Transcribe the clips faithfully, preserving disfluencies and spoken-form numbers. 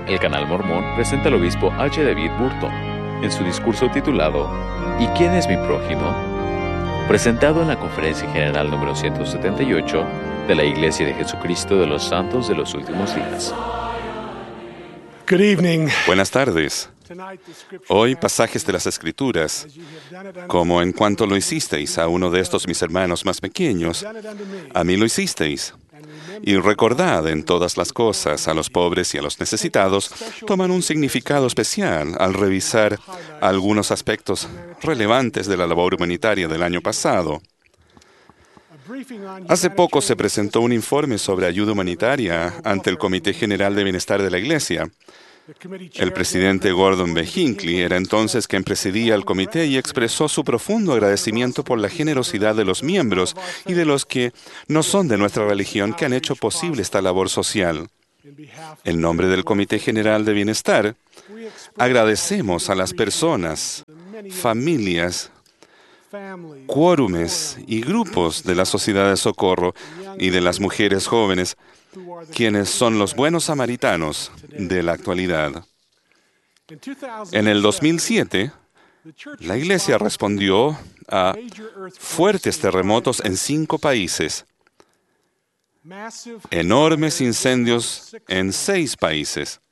El Canal Mormón presenta al obispo H. David Burton en su discurso titulado ¿Y quién es mi prójimo?, presentado en la Conferencia General número ciento setenta y ocho de la Iglesia de Jesucristo de los Santos de los Últimos Días. Good evening. Buenas tardes. Hoy pasajes de las Escrituras, como en cuanto lo hicisteis a uno de estos mis hermanos más pequeños, a mí lo hicisteis. Y recordad en todas las cosas a los pobres y a los necesitados, toman un significado especial al revisar algunos aspectos relevantes de la labor humanitaria del año pasado. Hace poco se presentó un informe sobre ayuda humanitaria ante el Comité General de Bienestar de la Iglesia. El presidente Gordon B. Hinckley era entonces quien presidía el comité y expresó su profundo agradecimiento por la generosidad de los miembros y de los que no son de nuestra religión que han hecho posible esta labor social. En nombre del Comité General de Bienestar, agradecemos a las personas, familias, quórumes y grupos de la Sociedad de Socorro y de las mujeres jóvenes, quienes son los buenos samaritanos de la actualidad. En el dos mil siete, la Iglesia respondió a fuertes terremotos en cinco países, enormes incendios en seis países,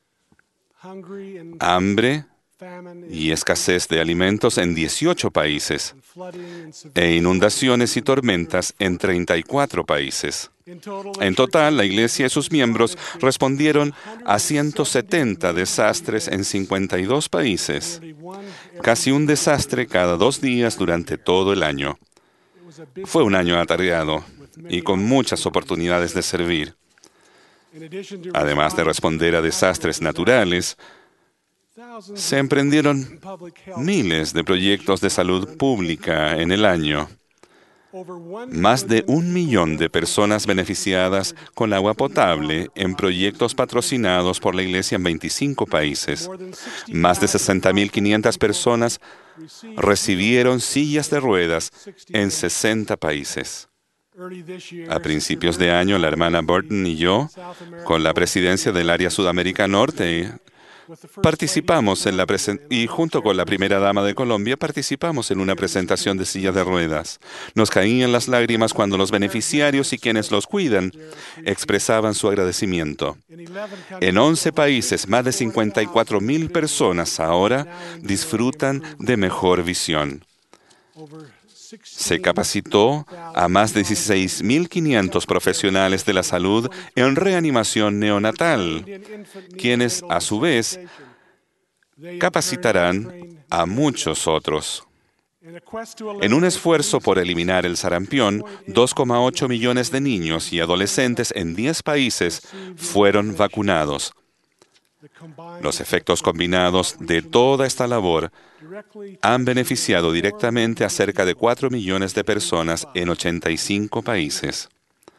hambre y escasez de alimentos en dieciocho países, e inundaciones y tormentas en treinta y cuatro países. En total, la Iglesia y sus miembros respondieron a ciento setenta desastres en cincuenta y dos países, casi un desastre cada dos días durante todo el año. Fue un año atareado y con muchas oportunidades de servir. Además de responder a desastres naturales, se emprendieron miles de proyectos de salud pública en el año. Más de un millón de personas beneficiadas con agua potable en proyectos patrocinados por la Iglesia en veinticinco países. Más de sesenta mil quinientas personas recibieron sillas de ruedas en sesenta países. A principios de año, la hermana Burton y yo, con la presidencia del área Sudamérica Norte, Participamos en la presen- y junto con la primera dama de Colombia participamos en una presentación de sillas de ruedas. Nos caían las lágrimas cuando los beneficiarios y quienes los cuidan expresaban su agradecimiento. En once países, más de cincuenta y cuatro mil personas ahora disfrutan de mejor visión. Se capacitó a más de dieciséis mil quinientos profesionales de la salud en reanimación neonatal, quienes, a su vez, capacitarán a muchos otros. En un esfuerzo por eliminar el sarampión, dos coma ocho millones de niños y adolescentes en diez países fueron vacunados. Los efectos combinados de toda esta labor han beneficiado directamente a cerca de cuatro millones de personas en ochenta y cinco países.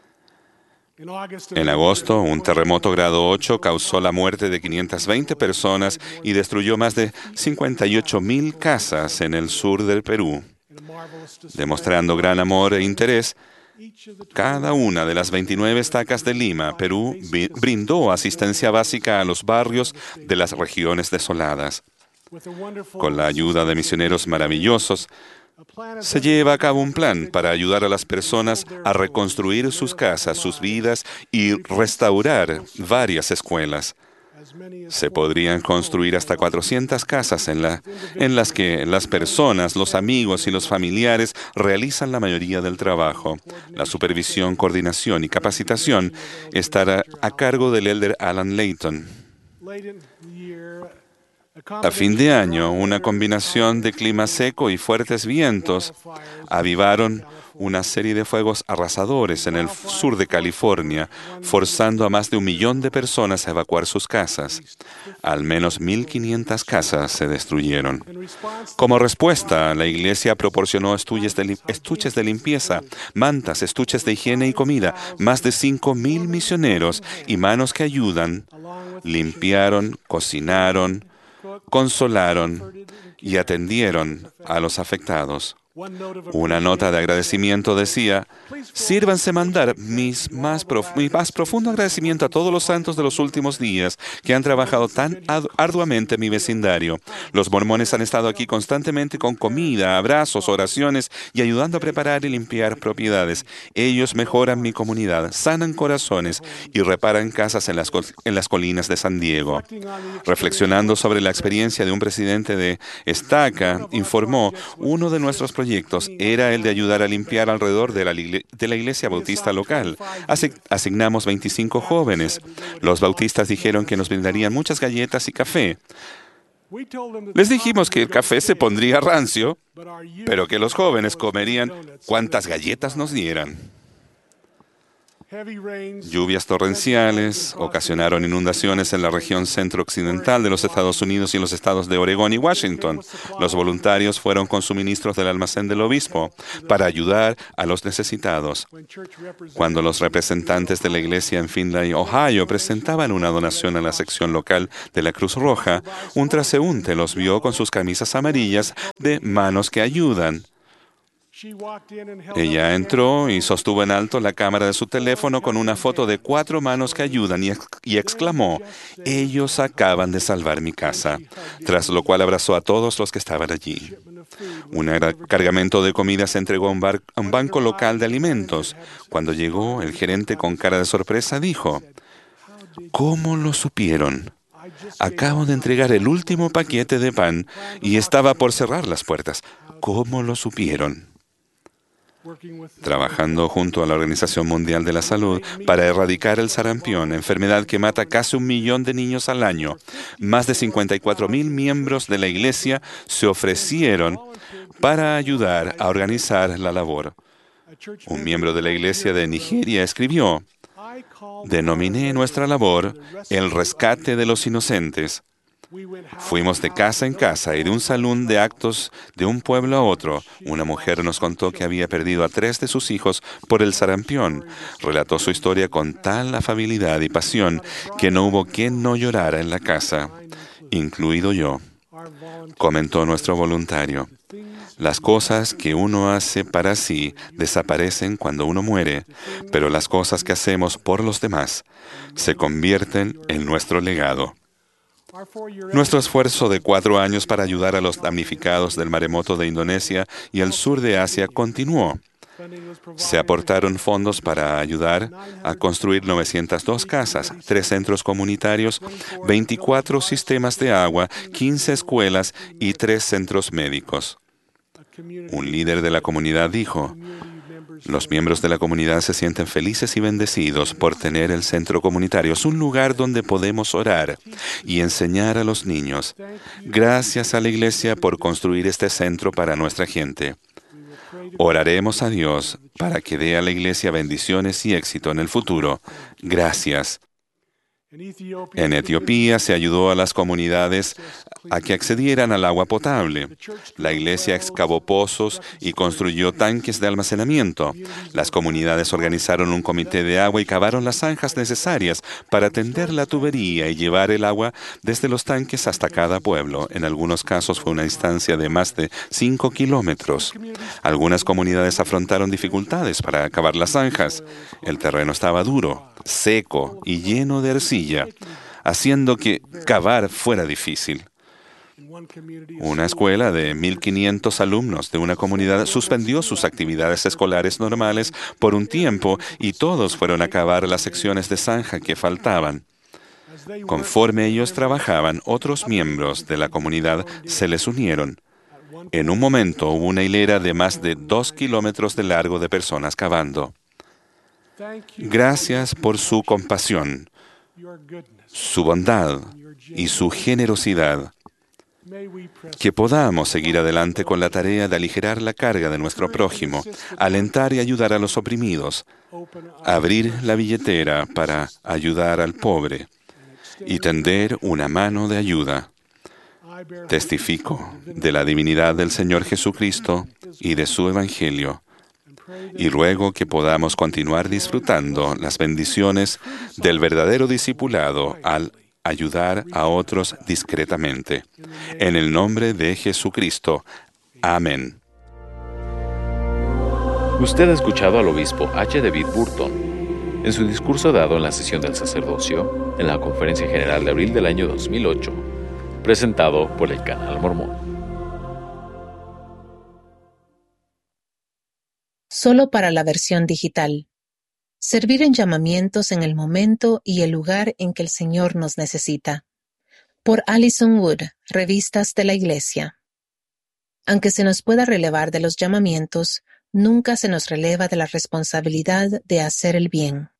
En agosto, un terremoto grado ocho causó la muerte de quinientas veinte personas y destruyó más de cincuenta y ocho mil casas en el sur del Perú. Demostrando gran amor e interés, cada una de las veintinueve estacas de Lima, Perú, brindó asistencia básica a los barrios de las regiones desoladas. Con la ayuda de misioneros maravillosos, se lleva a cabo un plan para ayudar a las personas a reconstruir sus casas, sus vidas y restaurar varias escuelas. Se podrían construir hasta cuatrocientas casas en, la, en las que las personas, los amigos y los familiares realizan la mayoría del trabajo. La supervisión, coordinación y capacitación estará a cargo del elder Alan Layton. A fin de año, una combinación de clima seco y fuertes vientos avivaron una serie de fuegos arrasadores en el sur de California, forzando a más de un millón de personas a evacuar sus casas. Al menos mil quinientas casas se destruyeron. Como respuesta, la Iglesia proporcionó estuches de, estuches de limpieza, mantas, estuches de higiene y comida. Más de cinco mil misioneros y manos que ayudan limpiaron, cocinaron, consolaron y atendieron a los afectados. Una nota de agradecimiento decía: sírvanse mandar mis más prof- mi más profundo agradecimiento a todos los santos de los últimos días que han trabajado tan arduamente en mi vecindario. Los mormones han estado aquí constantemente con comida, abrazos, oraciones y ayudando a preparar y limpiar propiedades. Ellos mejoran mi comunidad, sanan corazones y reparan casas en las, en las colinas de San Diego. Reflexionando sobre la experiencia de un presidente de Estaca, informó: uno de nuestros proyectos era el de ayudar a limpiar alrededor de la, de la iglesia bautista local. Asi- asignamos veinticinco jóvenes. Los bautistas dijeron que nos brindarían muchas galletas y café. Les dijimos que el café se pondría rancio, pero que los jóvenes comerían cuantas galletas nos dieran. Lluvias torrenciales ocasionaron inundaciones en la región centro-occidental de los Estados Unidos y en los estados de Oregón y Washington. Los voluntarios fueron con suministros del almacén del obispo para ayudar a los necesitados. Cuando los representantes de la iglesia en Findlay, Ohio, presentaban una donación a la sección local de la Cruz Roja, un transeúnte los vio con sus camisas amarillas de Manos que Ayudan. Ella entró y sostuvo en alto la cámara de su teléfono con una foto de cuatro manos que ayudan y, ex y exclamó: ellos acaban de salvar mi casa, tras lo cual abrazó a todos los que estaban allí. Un cargamento de comida se entregó a un, bar a un banco local de alimentos. Cuando llegó, el gerente, con cara de sorpresa, dijo: ¿cómo lo supieron? Acabo de entregar el último paquete de pan y estaba por cerrar las puertas. ¿Cómo lo supieron? Trabajando junto a la Organización Mundial de la Salud para erradicar el sarampión, enfermedad que mata casi un millón de niños al año, más de cincuenta y cuatro mil miembros de la Iglesia se ofrecieron para ayudar a organizar la labor. Un miembro de la Iglesia de Nigeria escribió: denominé nuestra labor el rescate de los inocentes. Fuimos de casa en casa y de un salón de actos de un pueblo a otro. Una mujer nos contó que había perdido a tres de sus hijos por el sarampión. Relató su historia con tal afabilidad y pasión que no hubo quien no llorara en la casa, incluido yo. Comentó nuestro voluntario: las cosas que uno hace para sí desaparecen cuando uno muere, pero las cosas que hacemos por los demás se convierten en nuestro legado. Nuestro esfuerzo de cuatro años para ayudar a los damnificados del maremoto de Indonesia y el sur de Asia continuó. Se aportaron fondos para ayudar a construir novecientas dos casas, tres centros comunitarios, veinticuatro sistemas de agua, quince escuelas y tres centros médicos. Un líder de la comunidad dijo: los miembros de la comunidad se sienten felices y bendecidos por tener el centro comunitario. Es un lugar donde podemos orar y enseñar a los niños. Gracias a la iglesia por construir este centro para nuestra gente. Oraremos a Dios para que dé a la iglesia bendiciones y éxito en el futuro. Gracias. En Etiopía se ayudó a las comunidades a que accedieran al agua potable. La iglesia excavó pozos y construyó tanques de almacenamiento. Las comunidades organizaron un comité de agua y cavaron las zanjas necesarias para tender la tubería y llevar el agua desde los tanques hasta cada pueblo. En algunos casos fue una distancia de más de cinco kilómetros. Algunas comunidades afrontaron dificultades para cavar las zanjas. El terreno estaba duro, seco y lleno de arcilla, haciendo que cavar fuera difícil. Una escuela de mil quinientos alumnos de una comunidad suspendió sus actividades escolares normales por un tiempo y todos fueron a cavar las secciones de zanja que faltaban. Conforme ellos trabajaban, otros miembros de la comunidad se les unieron. En un momento hubo una hilera de más de dos kilómetros de largo de personas cavando. Gracias por su compasión, su bondad y su generosidad. Que podamos seguir adelante con la tarea de aligerar la carga de nuestro prójimo, alentar y ayudar a los oprimidos, abrir la billetera para ayudar al pobre y tender una mano de ayuda. Testifico de la divinidad del Señor Jesucristo y de su Evangelio, y ruego que podamos continuar disfrutando las bendiciones del verdadero discipulado al ayudar a otros discretamente. En el nombre de Jesucristo. Amén. Usted ha escuchado al obispo H. David Burton en su discurso dado en la sesión del sacerdocio en la Conferencia General de abril del año dos mil ocho, presentado por el Canal Mormón. Solo para la versión digital. Servir en llamamientos en el momento y el lugar en que el Señor nos necesita. Por Allison Wood, Revistas de la Iglesia. Aunque se nos pueda relevar de los llamamientos, nunca se nos releva de la responsabilidad de hacer el bien.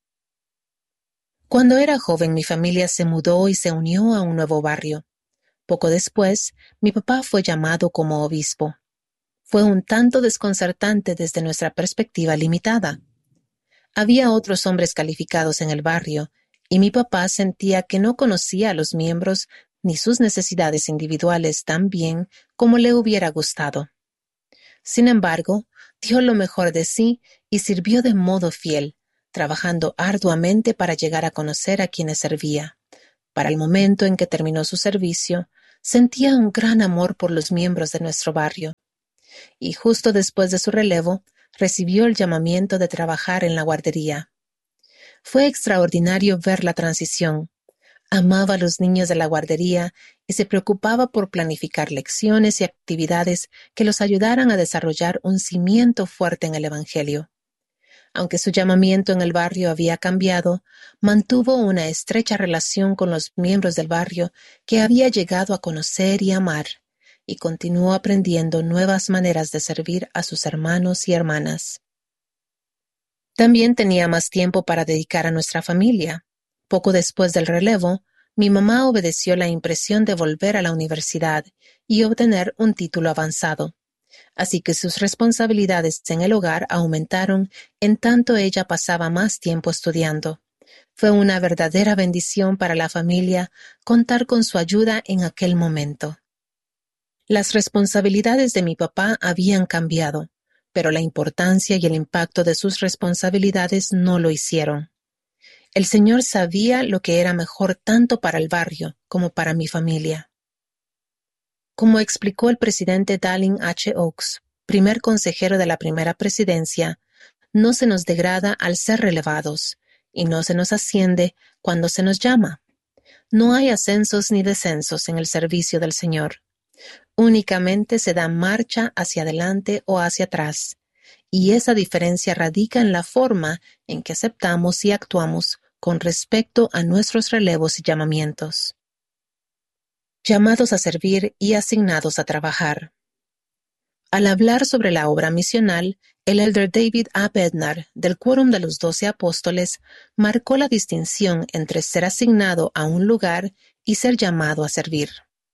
Cuando era joven, mi familia se mudó y se unió a un nuevo barrio. Poco después, mi papá fue llamado como obispo. Fue un tanto desconcertante desde nuestra perspectiva limitada. Había otros hombres calificados en el barrio, y mi papá sentía que no conocía a los miembros ni sus necesidades individuales tan bien como le hubiera gustado. Sin embargo, dio lo mejor de sí y sirvió de modo fiel, trabajando arduamente para llegar a conocer a quienes servía. Para el momento en que terminó su servicio, sentía un gran amor por los miembros de nuestro barrio. Y justo después de su relevo, recibió el llamamiento de trabajar en la guardería. Fue extraordinario ver la transición. Amaba a los niños de la guardería y se preocupaba por planificar lecciones y actividades que los ayudaran a desarrollar un cimiento fuerte en el Evangelio. Aunque su llamamiento en el barrio había cambiado, mantuvo una estrecha relación con los miembros del barrio que había llegado a conocer y amar, y continuó aprendiendo nuevas maneras de servir a sus hermanos y hermanas. También tenía más tiempo para dedicar a nuestra familia. Poco después del relevo, mi mamá obedeció la impresión de volver a la universidad y obtener un título avanzado. Así que sus responsabilidades en el hogar aumentaron en tanto ella pasaba más tiempo estudiando. Fue una verdadera bendición para la familia contar con su ayuda en aquel momento. Las responsabilidades de mi papá habían cambiado, pero la importancia y el impacto de sus responsabilidades no lo hicieron. El Señor sabía lo que era mejor tanto para el barrio como para mi familia. Como explicó el presidente Dallin H. Oaks, primer consejero de la primera presidencia, no se nos degrada al ser relevados, y no se nos asciende cuando se nos llama. No hay ascensos ni descensos en el servicio del Señor. Únicamente se da marcha hacia adelante o hacia atrás, y esa diferencia radica en la forma en que aceptamos y actuamos con respecto a nuestros relevos y llamamientos. Llamados a servir y asignados a trabajar. Al hablar sobre la obra misional, el elder David A. Bednar, del Quórum de los Doce Apóstoles, marcó la distinción entre ser asignado a un lugar y ser llamado a servir.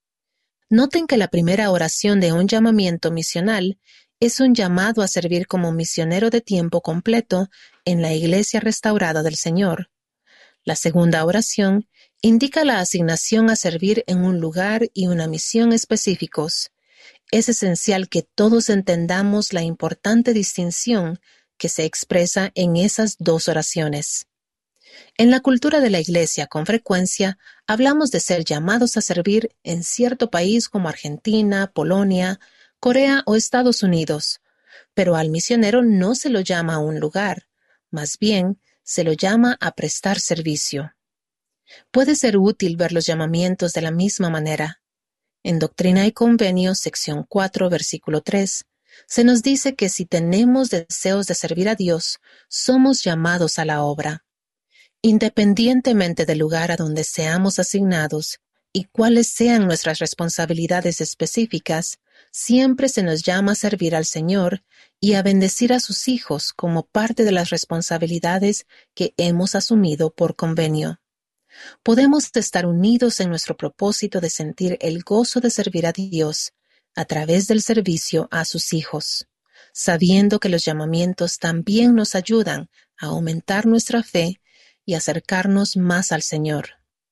Noten que la primera oración de un llamamiento misional es un llamado a servir como misionero de tiempo completo en la Iglesia restaurada del Señor. La segunda oración indica la asignación a servir en un lugar y una misión específicos. Es esencial que todos entendamos la importante distinción que se expresa en esas dos oraciones. En la cultura de la Iglesia, con frecuencia, hablamos de ser llamados a servir en cierto país como Argentina, Polonia, Corea o Estados Unidos, pero al misionero no se lo llama a un lugar, más bien se lo llama a prestar servicio. Puede ser útil ver los llamamientos de la misma manera. En Doctrina y Convenios, sección cuatro, versículo tres, se nos dice que si tenemos deseos de servir a Dios, somos llamados a la obra. Independientemente del lugar a donde seamos asignados y cuáles sean nuestras responsabilidades específicas, siempre se nos llama a servir al Señor y a bendecir a sus hijos como parte de las responsabilidades que hemos asumido por convenio. Podemos estar unidos en nuestro propósito de sentir el gozo de servir a Dios a través del servicio a sus hijos, sabiendo que los llamamientos también nos ayudan a aumentar nuestra fe y acercarnos más al Señor.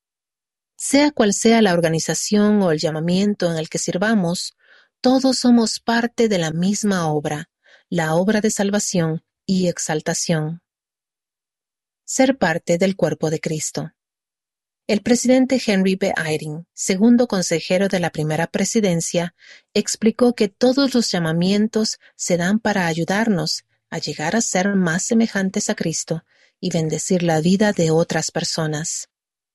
Sea cual sea la organización o el llamamiento en el que sirvamos, todos somos parte de la misma obra, la obra de salvación y exaltación. Ser parte del cuerpo de Cristo. El presidente Henry B. Eyring, segundo consejero de la primera presidencia, explicó que todos los llamamientos se dan para ayudarnos a llegar a ser más semejantes a Cristo y bendecir la vida de otras personas.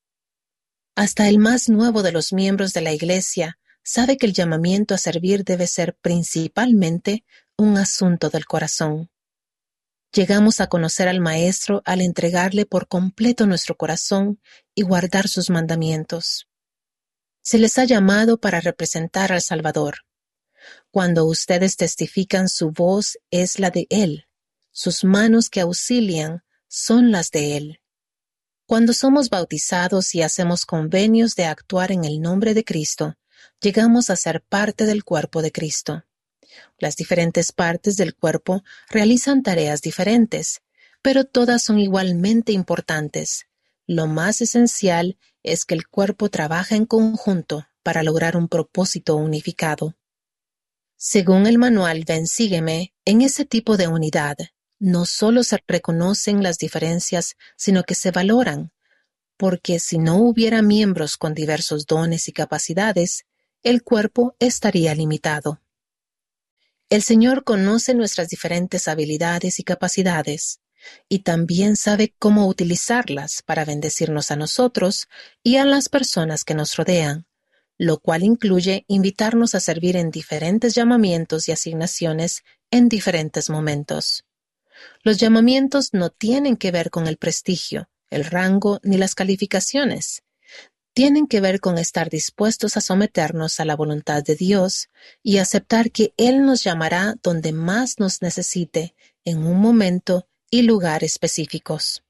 Hasta el más nuevo de los miembros de la Iglesia sabe que el llamamiento a servir debe ser principalmente un asunto del corazón. Llegamos a conocer al Maestro al entregarle por completo nuestro corazón y guardar sus mandamientos. Se les ha llamado para representar al Salvador. Cuando ustedes testifican, su voz es la de Él, sus manos que auxilian son las de Él. Cuando somos bautizados y hacemos convenios de actuar en el nombre de Cristo, llegamos a ser parte del cuerpo de Cristo. Las diferentes partes del cuerpo realizan tareas diferentes, pero todas son igualmente importantes. Lo más esencial es que el cuerpo trabaja en conjunto para lograr un propósito unificado. Según el manual Ven Sígueme, en ese tipo de unidad, no solo se reconocen las diferencias, sino que se valoran, porque si no hubiera miembros con diversos dones y capacidades, el cuerpo estaría limitado. El Señor conoce nuestras diferentes habilidades y capacidades, y también sabe cómo utilizarlas para bendecirnos a nosotros y a las personas que nos rodean, lo cual incluye invitarnos a servir en diferentes llamamientos y asignaciones en diferentes momentos. Los llamamientos no tienen que ver con el prestigio, el rango ni las calificaciones. Tienen que ver con estar dispuestos a someternos a la voluntad de Dios y aceptar que Él nos llamará donde más nos necesite, en un momento y lugar específicos.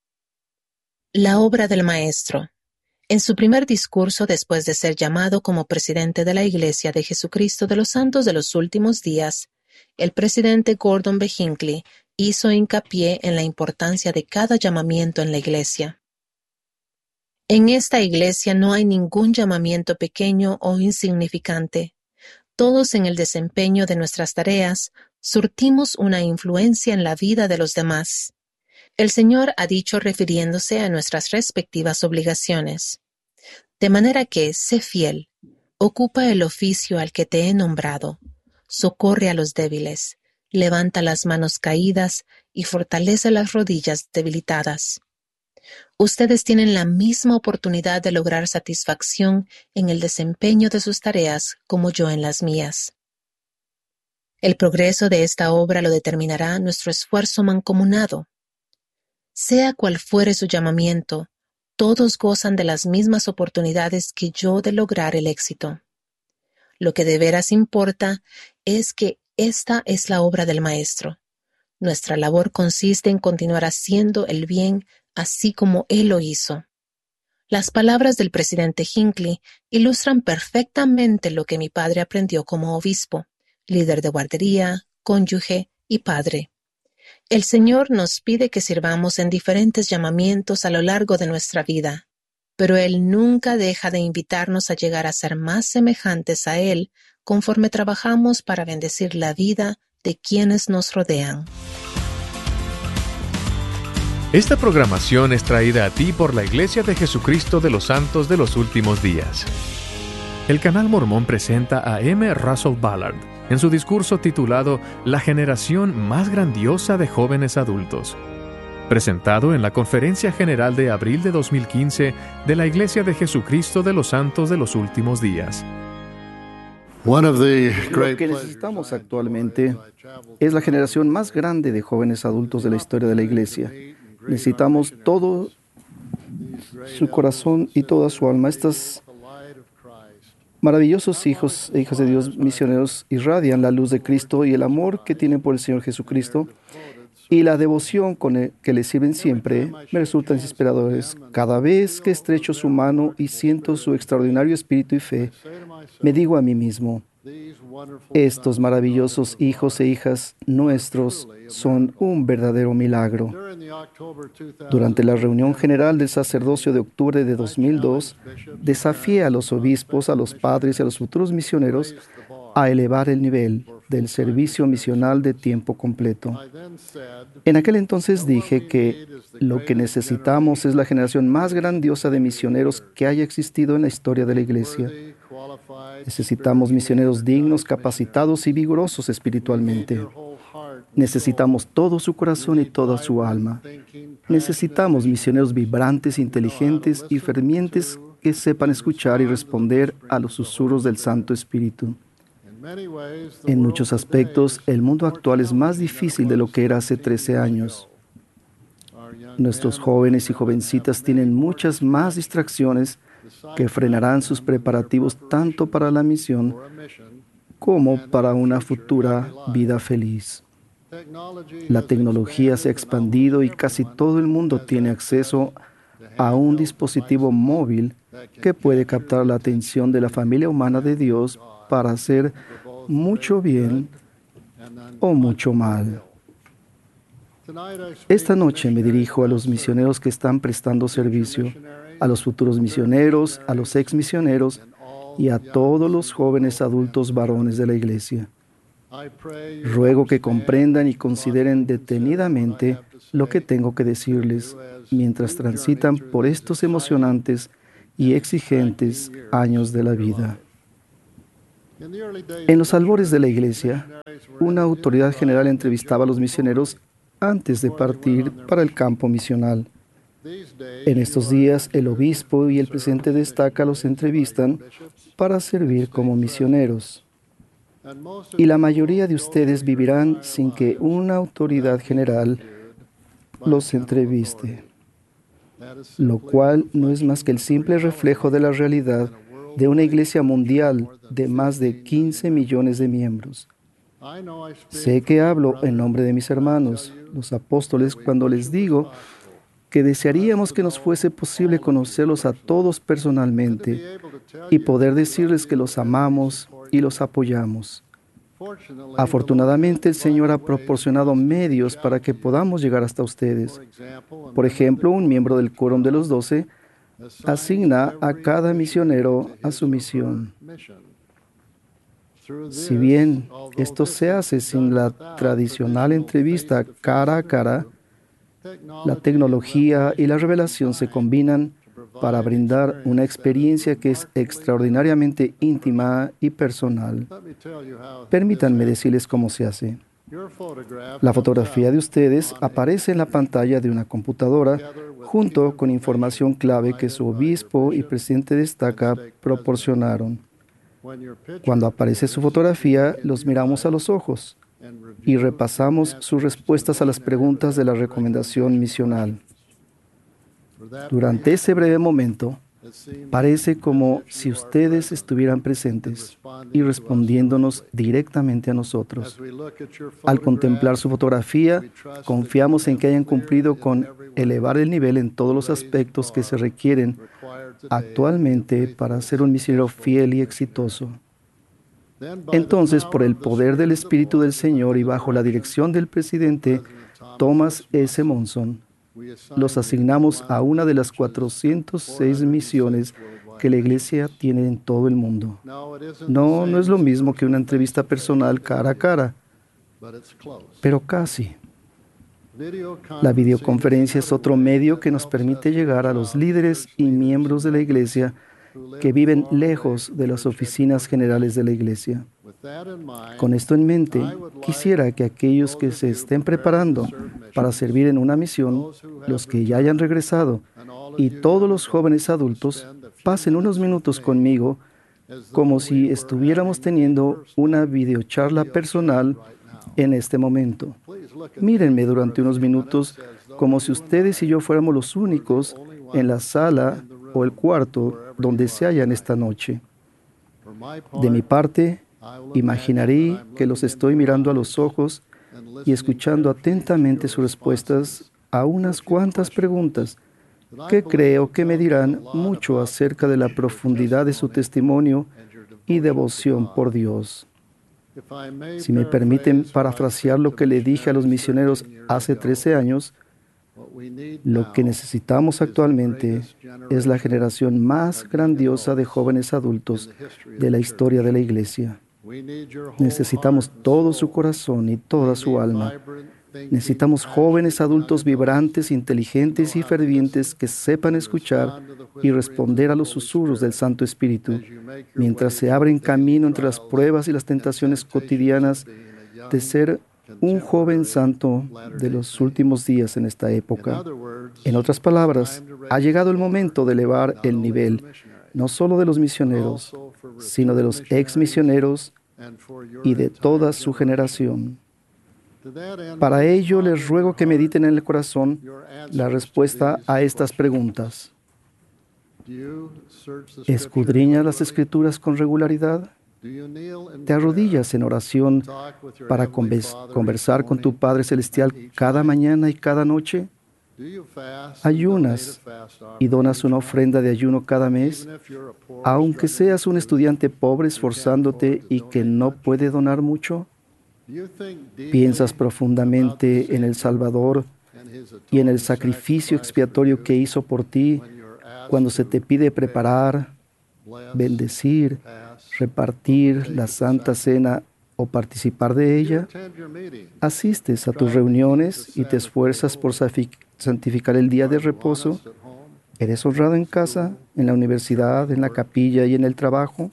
La obra del Maestro. En su primer discurso después de ser llamado como presidente de la Iglesia de Jesucristo de los Santos de los Últimos Días, el presidente Gordon B. Hinckley hizo hincapié en la importancia de cada llamamiento en la Iglesia. En esta Iglesia no hay ningún llamamiento pequeño o insignificante. Todos en el desempeño de nuestras tareas surtimos una influencia en la vida de los demás. El Señor ha dicho refiriéndose a nuestras respectivas obligaciones. De manera que, sé fiel, ocupa el oficio al que te he nombrado, socorre a los débiles, levanta las manos caídas y fortalece las rodillas debilitadas. Ustedes tienen la misma oportunidad de lograr satisfacción en el desempeño de sus tareas como yo en las mías. El progreso de esta obra lo determinará nuestro esfuerzo mancomunado. Sea cual fuere su llamamiento, todos gozan de las mismas oportunidades que yo de lograr el éxito. Lo que de veras importa es que esta es la obra del Maestro. Nuestra labor consiste en continuar haciendo el bien así como Él lo hizo. Las palabras del presidente Hinckley ilustran perfectamente lo que mi padre aprendió como obispo, líder de guardería, cónyuge y padre. El Señor nos pide que sirvamos en diferentes llamamientos a lo largo de nuestra vida, pero Él nunca deja de invitarnos a llegar a ser más semejantes a Él conforme trabajamos para bendecir la vida de quienes nos rodean. Esta programación es traída a ti por la Iglesia de Jesucristo de los Santos de los Últimos Días. El Canal Mormón presenta a M. Russell Ballard en su discurso titulado La generación más grandiosa de jóvenes adultos, presentado en la Conferencia General de abril de dos mil quince de la Iglesia de Jesucristo de los Santos de los Últimos Días. Lo que necesitamos actualmente es la generación más grande de jóvenes adultos de la historia de la Iglesia. Necesitamos todo su corazón y toda su alma. Estos maravillosos hijos e hijas de Dios misioneros irradian la luz de Cristo y el amor que tienen por el Señor Jesucristo y la devoción con el que le sirven siempre me resultan inspiradores. Cada vez que estrecho su mano y siento su extraordinario espíritu y fe, me digo a mí mismo, estos maravillosos hijos e hijas nuestros son un verdadero milagro. Durante la reunión general del sacerdocio de octubre de dos mil dos, desafié a los obispos, a los padres y a los futuros misioneros a elevar el nivel del servicio misional de tiempo completo. En aquel entonces dije que lo que necesitamos es la generación más grandiosa de misioneros que haya existido en la historia de la Iglesia. Necesitamos misioneros dignos, capacitados y vigorosos espiritualmente. Necesitamos todo su corazón y toda su alma. Necesitamos misioneros vibrantes, inteligentes y fervientes que sepan escuchar y responder a los susurros del Santo Espíritu. En muchos aspectos, el mundo actual es más difícil de lo que era hace trece años. Nuestros jóvenes y jovencitas tienen muchas más distracciones que frenarán sus preparativos tanto para la misión como para una futura vida feliz. La tecnología se ha expandido y casi todo el mundo tiene acceso a un dispositivo móvil que puede captar la atención de la familia humana de Dios para hacer mucho bien o mucho mal. Esta noche me dirijo a los misioneros que están prestando servicio, a los futuros misioneros, a los ex misioneros y a todos los jóvenes adultos varones de la Iglesia. Ruego que comprendan y consideren detenidamente lo que tengo que decirles mientras transitan por estos emocionantes y exigentes años de la vida. En los albores de la Iglesia, una autoridad general entrevistaba a los misioneros antes de partir para el campo misional. En estos días, el obispo y el presidente de estaca los entrevistan para servir como misioneros. Y la mayoría de ustedes vivirán sin que una autoridad general los entreviste, lo cual no es más que el simple reflejo de la realidad de una iglesia mundial de más de quince millones de miembros. Sé que hablo en nombre de mis hermanos, los apóstoles, cuando les digo que desearíamos que nos fuese posible conocerlos a todos personalmente y poder decirles que los amamos y los apoyamos. Afortunadamente, el Señor ha proporcionado medios para que podamos llegar hasta ustedes. Por ejemplo, un miembro del Quórum de los Doce asigna a cada misionero a su misión. Si bien esto se hace sin la tradicional entrevista cara a cara, la tecnología y la revelación se combinan para brindar una experiencia que es extraordinariamente íntima y personal. Permítanme decirles cómo se hace. La fotografía de ustedes aparece en la pantalla de una computadora junto con información clave que su obispo y presidente de estaca proporcionaron. Cuando aparece su fotografía, los miramos a los ojos y repasamos sus respuestas a las preguntas de la recomendación misional. Durante ese breve momento, parece como si ustedes estuvieran presentes y respondiéndonos directamente a nosotros. Al contemplar su fotografía, confiamos en que hayan cumplido con elevar el nivel en todos los aspectos que se requieren actualmente para ser un misionero fiel y exitoso. Entonces, por el poder del Espíritu del Señor y bajo la dirección del presidente Thomas S. Monson, los asignamos a una de las cuatrocientas seis misiones que la Iglesia tiene en todo el mundo. No, no es lo mismo que una entrevista personal cara a cara, pero casi. La videoconferencia es otro medio que nos permite llegar a los líderes y miembros de la Iglesia que viven lejos de las oficinas generales de la Iglesia. Con esto en mente, quisiera que aquellos que se estén preparando para servir en una misión, los que ya hayan regresado y todos los jóvenes adultos, pasen unos minutos conmigo como si estuviéramos teniendo una videocharla personal en este momento. Mírenme durante unos minutos como si ustedes y yo fuéramos los únicos en la sala o el cuarto donde se hallan esta noche. De mi parte, imaginaré que los estoy mirando a los ojos y escuchando atentamente sus respuestas a unas cuantas preguntas que creo que me dirán mucho acerca de la profundidad de su testimonio y devoción por Dios. Si me permiten parafrasear lo que le dije a los misioneros hace trece años, lo que necesitamos actualmente es la generación más grandiosa de jóvenes adultos de la historia de la Iglesia. Necesitamos todo su corazón y toda su alma. Necesitamos jóvenes adultos vibrantes, inteligentes y fervientes que sepan escuchar y responder a los susurros del Santo Espíritu, mientras se abren camino entre las pruebas y las tentaciones cotidianas de ser un joven santo de los últimos días en esta época. En otras palabras, ha llegado el momento de elevar el nivel, no solo de los misioneros, sino de los ex misioneros y de toda su generación. Para ello, les ruego que mediten en el corazón la respuesta a estas preguntas. ¿Escudriñas las Escrituras con regularidad? ¿Te arrodillas en oración para conversar con tu Padre Celestial cada mañana y cada noche? ¿Ayunas y donas una ofrenda de ayuno cada mes, aunque seas un estudiante pobre esforzándote y que no puede donar mucho? ¿Piensas profundamente en el Salvador y en el sacrificio expiatorio que hizo por ti cuando se te pide preparar, bendecir, repartir la Santa Cena o participar de ella? ¿Asistes a tus reuniones y te esfuerzas por santificar el día de reposo? ¿Eres honrado en casa, en la universidad, en la capilla y en el trabajo?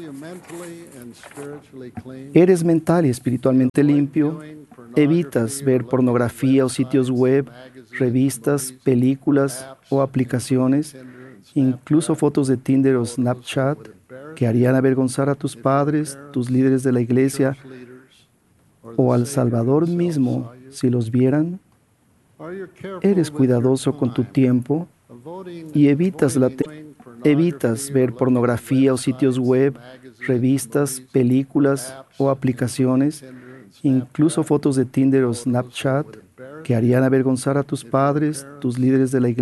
¿Eres mental y espiritualmente limpio? ¿Evitas ver pornografía o sitios web, revistas, películas o aplicaciones, incluso fotos de Tinder o Snapchat, que harían avergonzar a tus padres, tus líderes de la iglesia o al Salvador mismo si los vieran? ¿Eres cuidadoso con tu tiempo y evitas, la te- evitas ver pornografía o sitios web, revistas, películas o aplicaciones, incluso fotos de Tinder o Snapchat, que harían avergonzar a tus padres, tus líderes de la iglesia